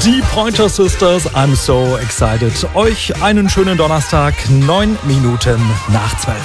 Die Pointer Sisters, I'm so excited. Euch einen schönen Donnerstag, 9 Minuten nach 12.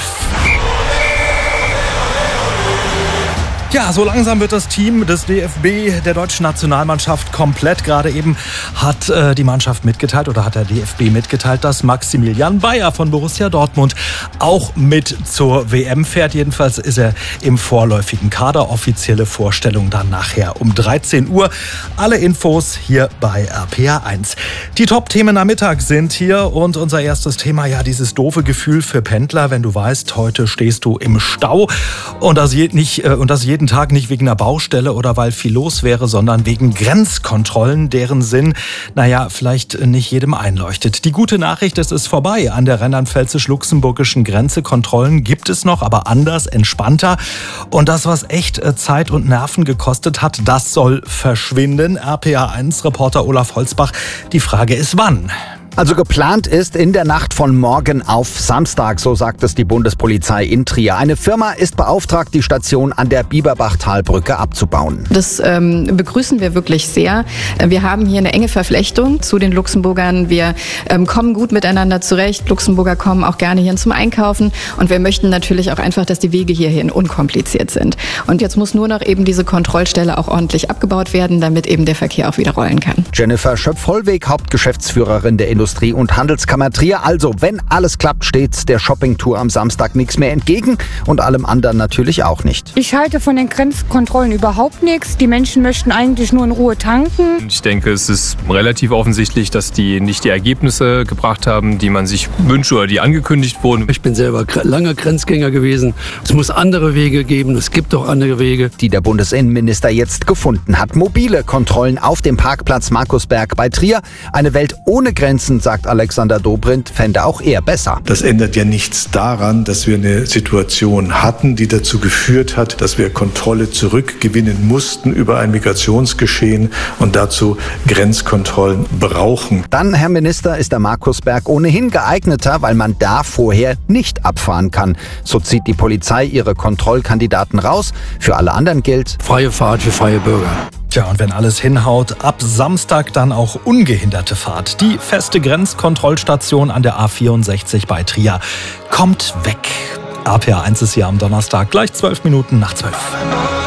Ja, so langsam wird das Team des DFB, der deutschen Nationalmannschaft, komplett. Gerade eben hat die Mannschaft mitgeteilt oder hat der DFB mitgeteilt, dass Maximilian Bayer von Borussia Dortmund auch mit zur WM fährt. Jedenfalls ist er im vorläufigen Kader. Offizielle Vorstellung dann nachher um 13 Uhr. Alle Infos hier bei RPA1. Die Top-Themen am Mittag sind hier und unser erstes Thema, ja, dieses doofe Gefühl für Pendler, wenn du weißt, heute stehst du im Stau und das jeden Tag nicht wegen einer Baustelle oder weil viel los wäre, sondern wegen Grenzkontrollen, deren Sinn, vielleicht nicht jedem einleuchtet. Die gute Nachricht, es ist vorbei. An der rheinland-pfälzisch-luxemburgischen Grenze Kontrollen gibt es noch, aber anders, entspannter. Und das, was echt Zeit und Nerven gekostet hat, das soll verschwinden. RPA1-Reporter Olaf Holzbach, die Frage ist, wann? Also geplant ist in der Nacht von morgen auf Samstag, so sagt es die Bundespolizei in Trier. Eine Firma ist beauftragt, die Station an der Bieberbachtalbrücke abzubauen. Das begrüßen wir wirklich sehr. Wir haben hier eine enge Verflechtung zu den Luxemburgern. Wir kommen gut miteinander zurecht. Luxemburger kommen auch gerne hierhin zum Einkaufen. Und wir möchten natürlich auch einfach, dass die Wege hierhin unkompliziert sind. Und jetzt muss nur noch eben diese Kontrollstelle auch ordentlich abgebaut werden, damit eben der Verkehr auch wieder rollen kann. Jennifer Schöpf-Hollweg, Hauptgeschäftsführerin der Industrie- und Handelskammer Trier. Also, wenn alles klappt, steht der Shoppingtour am Samstag nichts mehr entgegen und allem anderen natürlich auch nicht. Ich halte von den Grenzkontrollen überhaupt nichts. Die Menschen möchten eigentlich nur in Ruhe tanken. Ich denke, es ist relativ offensichtlich, dass die nicht die Ergebnisse gebracht haben, die man sich wünscht oder die angekündigt wurden. Ich bin selber langer Grenzgänger gewesen. Es muss andere Wege geben. Es gibt auch andere Wege, die der Bundesinnenminister jetzt gefunden hat. Mobile Kontrollen auf dem Parkplatz Markusberg bei Trier. Eine Welt ohne Grenzen, sagt Alexander Dobrindt, fände auch er besser. Das ändert ja nichts daran, dass wir eine Situation hatten, die dazu geführt hat, dass wir Kontrolle zurückgewinnen mussten über ein Migrationsgeschehen und dazu Grenzkontrollen brauchen. Dann, Herr Minister, ist der Markusberg ohnehin geeigneter, weil man da vorher nicht abfahren kann. So zieht die Polizei ihre Kontrollkandidaten raus. Für alle anderen gilt: freie Fahrt für freie Bürger. Tja, und wenn alles hinhaut, ab Samstag dann auch ungehinderte Fahrt. Die feste Grenzkontrollstation an der A64 bei Trier kommt weg. RPA1 ist hier am Donnerstag, gleich 12 Minuten nach 12.